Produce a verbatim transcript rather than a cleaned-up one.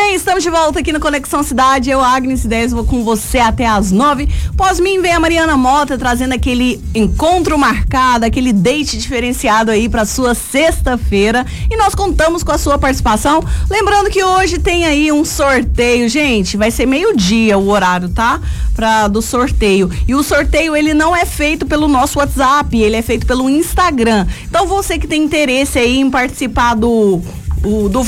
bem, estamos de volta aqui no Conexão Cidade. Eu, Agnes dez, vou com você até às nove. Pós mim vem a Mariana Mota trazendo aquele encontro marcado, aquele date diferenciado aí para sua sexta-feira. E nós contamos com a sua participação. Lembrando que hoje tem aí um sorteio, gente. Vai ser meio-dia o horário, tá? Pra, do sorteio. E o sorteio, ele não é feito pelo nosso WhatsApp, ele é feito pelo Instagram. Então você que tem interesse aí em participar do, o, do